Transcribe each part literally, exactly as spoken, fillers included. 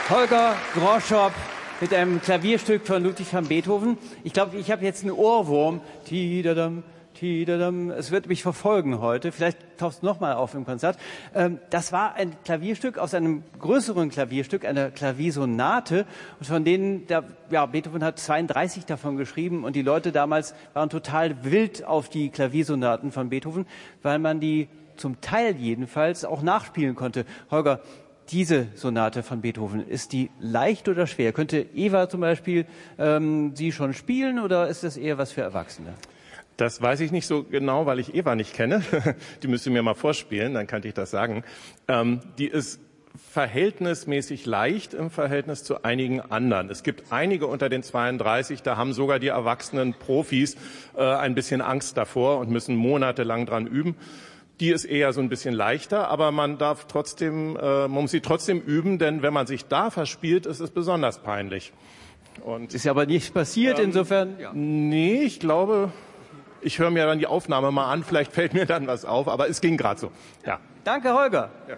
Holger Groschopp mit einem Klavierstück von Ludwig van Beethoven. Ich glaube, ich habe jetzt einen Ohrwurm. Tidadam, tidadam. Es wird mich verfolgen heute. Vielleicht tauchst du noch mal auf im Konzert. Das war ein Klavierstück aus einem größeren Klavierstück, einer Klaviersonate. Und von denen, der, ja, Beethoven hat zweiunddreißig davon geschrieben. Und die Leute damals waren total wild auf die Klaviersonaten von Beethoven, weil man die zum Teil jedenfalls auch nachspielen konnte. Holger, diese Sonate von Beethoven, ist die leicht oder schwer? Könnte Eva zum Beispiel ähm, sie schon spielen oder ist das eher was für Erwachsene? Das weiß ich nicht so genau, weil ich Eva nicht kenne. Die müsste mir mal vorspielen, dann könnte ich das sagen. Ähm, die ist verhältnismäßig leicht im Verhältnis zu einigen anderen. Es gibt einige unter den zweiunddreißig, da haben sogar die erwachsenen Profis äh, ein bisschen Angst davor und müssen monatelang dran üben. Die ist eher so ein bisschen leichter, aber man darf trotzdem, äh, man muss sie trotzdem üben, denn wenn man sich da verspielt, ist es besonders peinlich. Und ist ja aber nichts passiert, ähm, insofern. Ja. Nee, ich glaube, ich höre mir dann die Aufnahme mal an, vielleicht fällt mir dann was auf, aber es ging gerade so. Ja. Danke, Holger. Ja.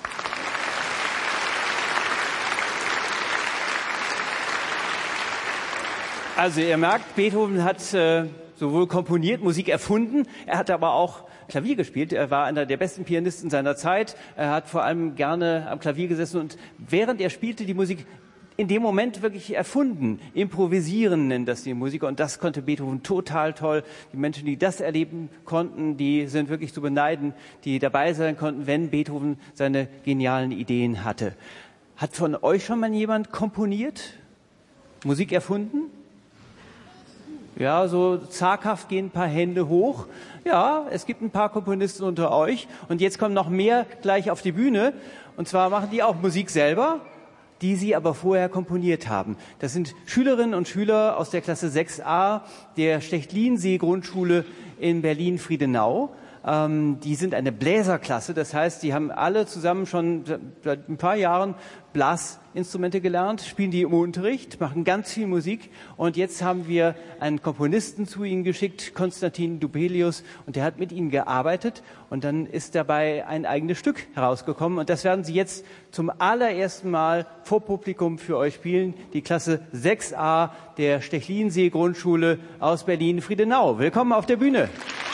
Also ihr merkt, Beethoven hat äh, sowohl komponiert, Musik erfunden, er hat aber auch Klavier gespielt. Er war einer der besten Pianisten seiner Zeit. Er hat vor allem gerne am Klavier gesessen und während er spielte, die Musik in dem Moment wirklich erfunden. Improvisieren nennen das die Musiker und das konnte Beethoven total toll. Die Menschen, die das erleben konnten, die sind wirklich zu beneiden, die dabei sein konnten, wenn Beethoven seine genialen Ideen hatte. Hat von euch schon mal jemand komponiert? Musik erfunden? Ja, so zaghaft gehen ein paar Hände hoch. Ja, es gibt ein paar Komponisten unter euch. Und jetzt kommen noch mehr gleich auf die Bühne. Und zwar machen die auch Musik selber, die sie aber vorher komponiert haben. Das sind Schülerinnen und Schüler aus der Klasse sechs a der Stechlin-See-Grundschule in Berlin-Friedenau. Ähm, die sind eine Bläserklasse, das heißt, die haben alle zusammen schon seit ein paar Jahren Blasinstrumente gelernt, spielen die im Unterricht, machen ganz viel Musik und jetzt haben wir einen Komponisten zu ihnen geschickt, Konstantin Dubelius, und der hat mit ihnen gearbeitet und dann ist dabei ein eigenes Stück herausgekommen und das werden sie jetzt zum allerersten Mal vor Publikum für euch spielen, die Klasse sechs a der Stechlin-See-Grundschule aus Berlin-Friedenau. Willkommen auf der Bühne.